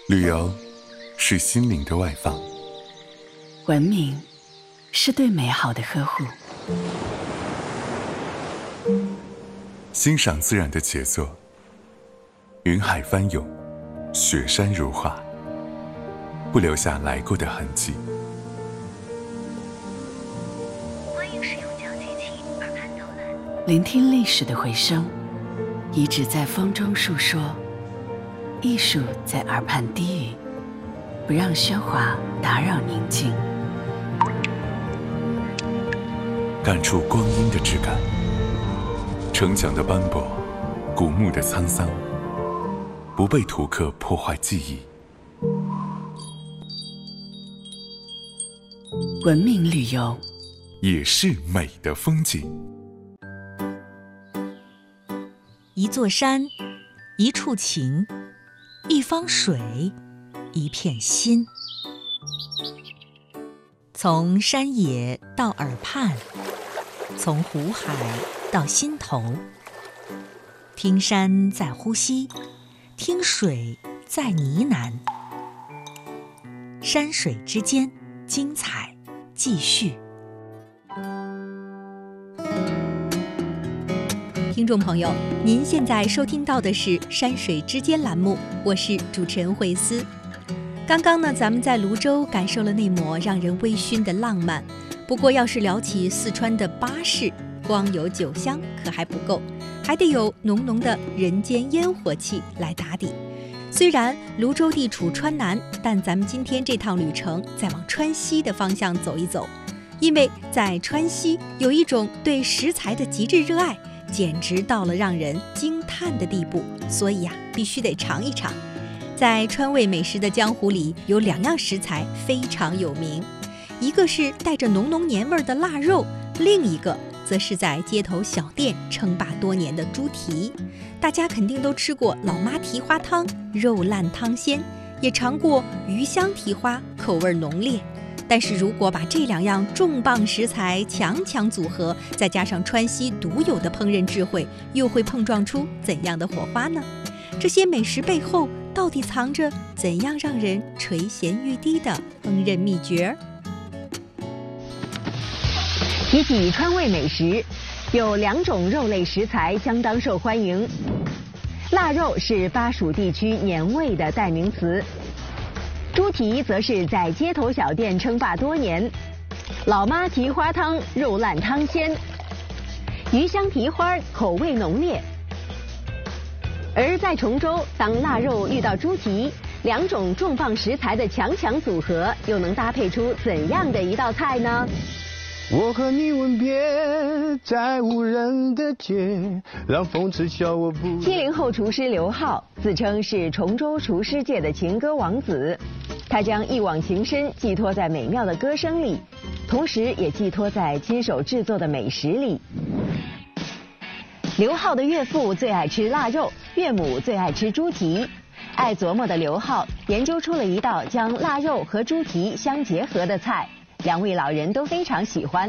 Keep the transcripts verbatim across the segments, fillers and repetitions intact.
旅游是心灵的外放， 文明是对美好的呵护， 欣赏自然的杰作，云海翻涌，雪山如画，不留下来过的痕迹。 欢迎使用讲解器耳畔导览， 聆听历史的回声，遗址在风中述说，艺术在耳畔低语，不让喧哗打扰宁静。 感触光阴的质感，城墙的斑驳，古墓的沧桑，不被图刻破坏记忆。 文明旅游也是美的风景。 一座山，一处情，一方水，一片心。从山野到耳畔，从湖海到心头，听山在呼吸，听水在呢喃。山水之间，精彩继续。听众朋友，您现在收听到的是山水之间栏目，我是主持人慧思。刚刚呢，咱们在泸州感受了那抹让人微醺的浪漫。不过要是聊起四川的巴士，光有酒香可还不够，还得有浓浓的人间烟火气来打底。虽然泸州地处川南，但咱们今天这趟旅程再往川西的方向走一走，因为在川西有一种对食材的极致热爱，简直到了让人惊叹的地步，所以呀、啊，必须得尝一尝。在川味美食的江湖里，有两样食材非常有名，一个是带着浓浓年味的腊肉，另一个则是在街头小店称霸多年的猪蹄。大家肯定都吃过老妈蹄花汤，肉烂汤鲜，也尝过鱼香蹄花，口味浓烈。但是如果把这两样重磅食材强强组合，再加上川西独有的烹饪智慧，又会碰撞出怎样的火花呢？这些美食背后到底藏着怎样让人垂涎欲滴的烹饪秘诀？ 提起川味美食，有两种肉类食材相当受欢迎。腊肉是巴蜀地区年味的代名词，猪蹄则是在街头小店称霸多年。老妈蹄花汤肉烂汤鲜，鱼香蹄花口味浓烈。而在崇州，当腊肉遇到猪蹄，两种重磅食材的强强组合，又能搭配出怎样的一道菜呢？ 我和你吻别在无人的街，让风痴笑我不。 七零后厨师刘浩自称是崇州厨师界的情歌王子，他将一往情深寄托在美妙的歌声里，同时也寄托在亲手制作的美食里。刘浩的岳父最爱吃腊肉，岳母最爱吃猪蹄。爱琢磨的刘浩研究出了一道将腊肉和猪蹄相结合的菜，两位老人都非常喜欢。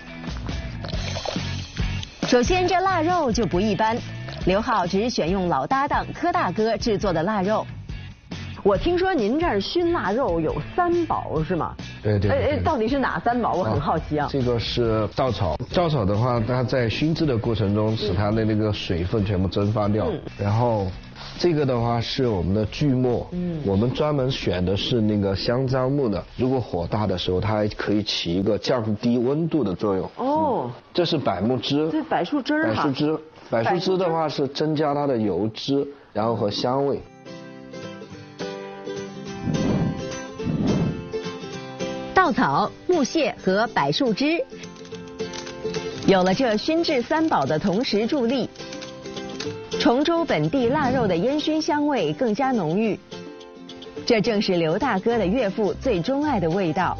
首先，这腊肉就不一般，刘浩只选用老搭档柯大哥制作的腊肉。 我听说您这儿熏腊肉有三宝是吗？ 对对对。 哎哎，到底是哪三宝？我很好奇啊。 这个是稻草，稻草的话，它在熏制的过程中，使它的那个水分全部蒸发掉。嗯、然后，这个的话是我们的锯末，嗯，我们专门选的是那个香樟木的。如果火大的时候，它还可以起一个降低温度的作用。哦。嗯、这是柏木枝。 对，柏树枝儿。 柏树枝，柏树枝的话是增加它的油脂，然后和香味。 稻草、木屑和柏树枝，有了这熏制三宝的同时助力，崇州本地腊肉的烟熏香味更加浓郁。这正是刘大哥的岳父最钟爱的味道。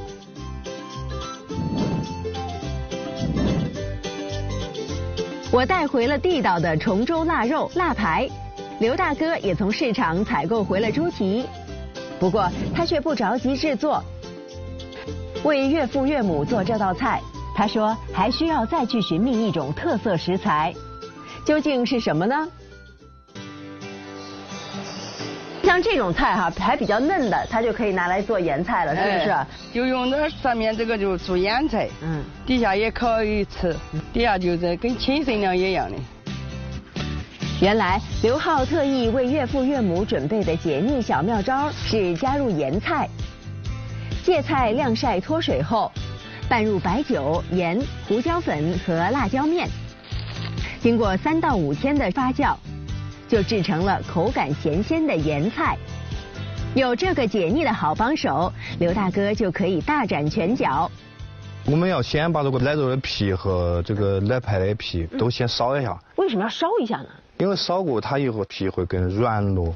我带回了地道的崇州腊肉、腊排，刘大哥也从市场采购回了猪蹄，不过他却不着急制作。为岳父岳母做这道菜，他说还需要再去寻觅一种特色食材，究竟是什么呢？ 像这种菜哈，还比较嫩的，它就可以拿来做盐菜了，是不是？ 哎、就用的上面这个就做腌菜， 嗯， 底下也可以吃，底下就是跟青参娘一样的。 原来刘浩特意为岳父岳母准备的解腻小妙招是加入盐菜。芥菜晾晒脱水后，拌入白酒、盐、胡椒粉和辣椒面，经过三到五天的发酵，就制成了口感咸鲜的盐菜。有这个解腻的好帮手，刘大哥就可以大展拳脚。 我们要先把这个奶肉的皮和这个奶排的皮都先烧一下。 为什么要烧一下呢？ 因为烧过它以后皮会更软糯。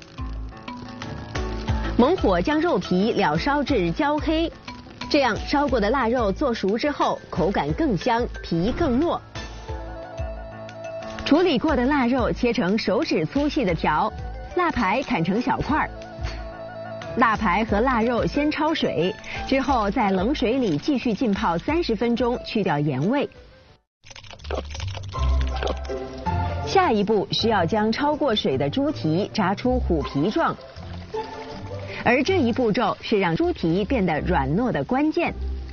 猛火将肉皮燎烧至焦黑，这样烧过的腊肉做熟之后，口感更香，皮更糯。处理过的腊肉切成手指粗细的条，腊排砍成小块。腊排和腊肉先焯水，之后在冷水里继续浸泡三十分钟，去掉盐味。下一步需要将焯过水的猪蹄炸出虎皮状，而这一步骤是让猪蹄变得软糯的关键。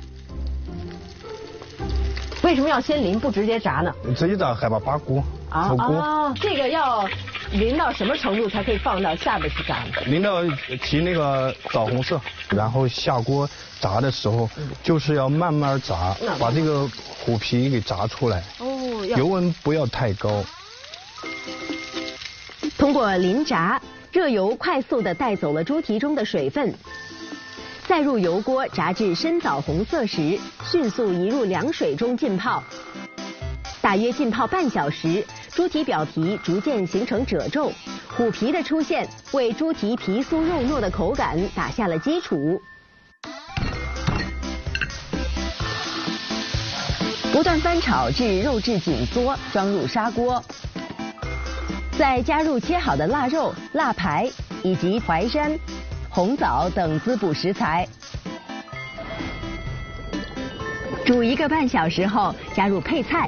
为什么要先淋不直接炸呢？ 直接炸害怕把锅啊啊！这个要淋到什么程度才可以放到下边去炸呢？ 淋到提那个枣红色，然后下锅炸的时候，就是要慢慢炸，把这个虎皮给炸出来。哦，油温不要太高。 通过淋炸，热油快速地带走了猪蹄中的水分，再入油锅炸至深枣红色时，迅速移入凉水中浸泡。大约浸泡半小时，猪蹄表皮逐渐形成褶皱，虎皮的出现为猪蹄皮酥肉糯的口感打下了基础。不断翻炒至肉质紧缩，装入砂锅。再加入切好的腊肉、腊排以及淮山、红枣等滋补食材，煮一个半小时后，加入配菜。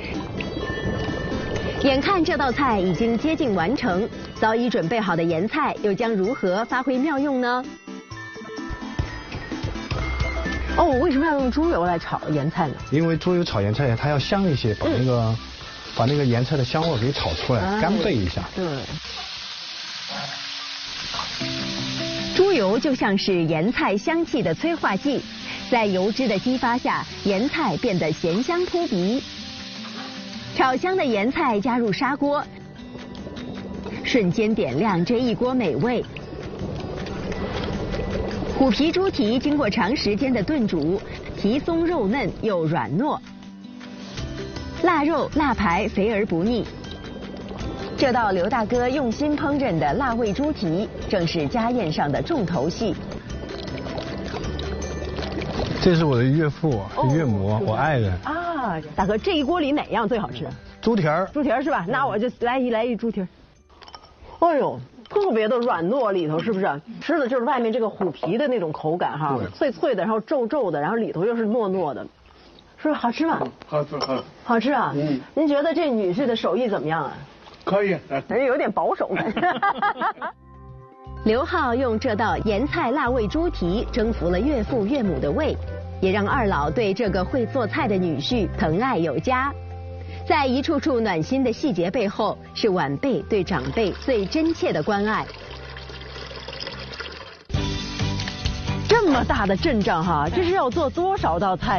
眼看这道菜已经接近完成，早已准备好的盐菜又将如何发挥妙用呢？ 哦，为什么要用猪油来炒盐菜呢？ 因为猪油炒盐菜它要香一些，把那个。嗯把那个盐菜的香味给炒出来，哎、干焙一下。 对。 猪油就像是盐菜香气的催化剂，在油脂的激发下，盐菜变得咸香扑鼻。炒香的盐菜加入砂锅，瞬间点亮这一锅美味。虎皮猪蹄经过长时间的炖煮，皮松肉嫩又软糯。腊肉、腊排肥而不腻，这道刘大哥用心烹饪的腊味猪蹄，正是家宴上的重头戏。 这是我的岳父、哦、岳母，我爱人。 啊，大哥，这一锅里哪样最好吃？ 猪蹄儿。 猪蹄儿是吧？那我就来一来一猪蹄儿。哎呦，特别的软糯，里头是不是？吃的就是外面这个虎皮的那种口感哈，脆脆的，然后皱皱的，然后里头又是糯糯的。是不是好吃吗？ 好吃，好吃。 好吃啊！嗯，您觉得这女士的手艺怎么样啊？ 可以， 人有点保守感。 刘浩用这道盐菜腊味猪蹄征服了岳父岳母的胃，也让二老对这个会做菜的女婿疼爱有加。在一处处暖心的细节背后，是晚辈对长辈最真切的关爱。 这么大的阵仗哈，这是要做多少道菜？